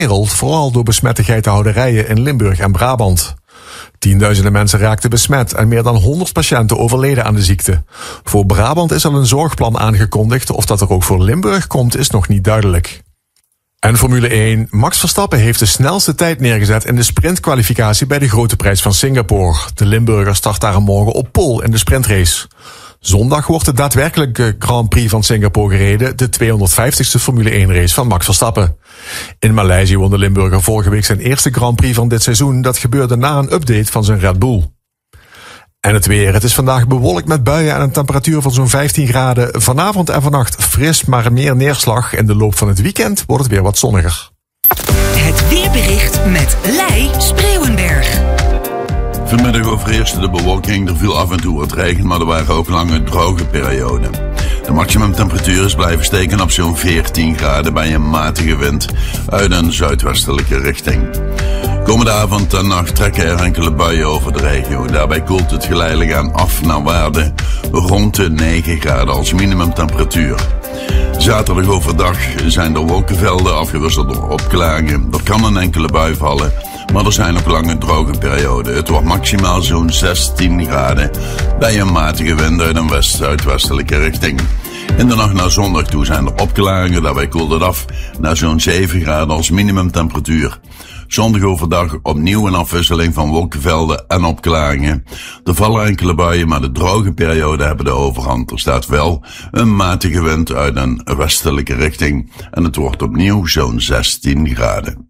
wereld, vooral door besmette geitenhouderijen in Limburg en Brabant. Tienduizenden mensen raakten besmet en meer dan 100 patiënten overleden aan de ziekte. Voor Brabant is al een zorgplan aangekondigd. Of dat er ook voor Limburg komt, is nog niet duidelijk. En Formule 1. Max Verstappen heeft de snelste tijd neergezet in de sprintkwalificatie bij de Grote Prijs van Singapore. De Limburger start daar morgen op pole in de sprintrace. Zondag wordt de daadwerkelijke Grand Prix van Singapore gereden, de 250ste Formule 1 race van Max Verstappen. In Maleisië won de Limburger vorige week zijn eerste Grand Prix van dit seizoen. Dat gebeurde na een update van zijn Red Bull. En het weer. Het is vandaag bewolkt met buien en een temperatuur van zo'n 15 graden. Vanavond en vannacht fris, maar meer neerslag. In de loop van het weekend wordt het weer wat zonniger. Het weerbericht met Lei Spreeuwenberg. Vanmiddag overheerste de bewolking, er viel af en toe wat regen, maar er waren ook lange droge perioden. De maximumtemperatuur is blijven steken op zo'n 14 graden bij een matige wind uit een zuidwestelijke richting. Komende avond en nacht trekken er enkele buien over de regio. Daarbij koelt het geleidelijk aan af naar waarde rond de 9 graden als minimumtemperatuur. Zaterdag overdag zijn er wolkenvelden afgewisseld door opklaringen. Er kan een enkele bui vallen, maar er zijn ook lange droge perioden. Het wordt maximaal zo'n 16 graden bij een matige wind uit een west-zuidwestelijke richting. In de nacht naar zondag toe zijn er opklaringen, daarbij koelt het af naar zo'n 7 graden als minimumtemperatuur. Zondag overdag opnieuw een afwisseling van wolkenvelden en opklaringen. Er vallen enkele buien, maar de droge perioden hebben de overhand. Er staat wel een matige wind uit een westelijke richting en het wordt opnieuw zo'n 16 graden.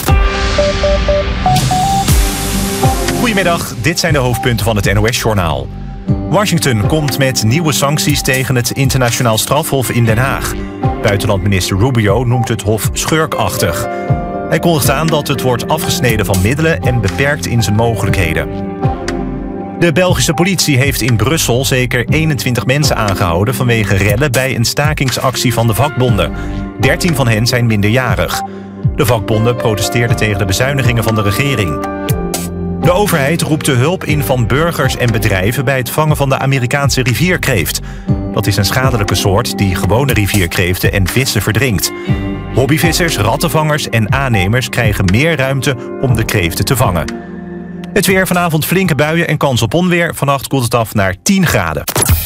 Goedemiddag, dit zijn de hoofdpunten van het NOS-journaal. Washington komt met nieuwe sancties tegen het internationaal strafhof in Den Haag. Buitenlandminister Rubio noemt het hof schurkachtig. Hij kondigt aan dat het wordt afgesneden van middelen en beperkt in zijn mogelijkheden. De Belgische politie heeft in Brussel zeker 21 mensen aangehouden vanwege rellen bij een stakingsactie van de vakbonden. 13 van hen zijn minderjarig. De vakbonden protesteerden tegen de bezuinigingen van de regering. De overheid roept de hulp in van burgers en bedrijven bij het vangen van de Amerikaanse rivierkreeft. Dat is een schadelijke soort die gewone rivierkreeften en vissen verdrinkt. Hobbyvissers, rattenvangers en aannemers krijgen meer ruimte om de kreeften te vangen. Het weer: vanavond flinke buien en kans op onweer. Vannacht koelt het af naar 10 graden.